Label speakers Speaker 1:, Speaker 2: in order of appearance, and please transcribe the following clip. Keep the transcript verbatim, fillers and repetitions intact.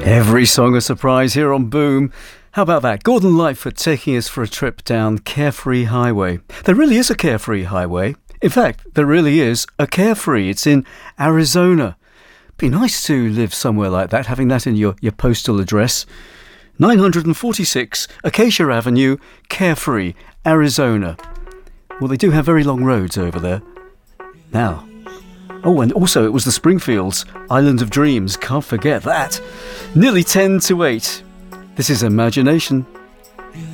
Speaker 1: Every song a surprise here on Boom. How about that? Gordon Lightfoot taking us for a trip down Carefree Highway. There really is a Carefree Highway. In fact, there really is a Carefree. It's in Arizona. Be nice to live somewhere like that, having that in your, your postal address. nine forty-six Acacia Avenue, Carefree, Arizona. Well, they do have very long roads over there. Now, oh, and also it was the Springfields, Island of Dreams. Can't forget that. Nearly ten to eight. This is Imagination.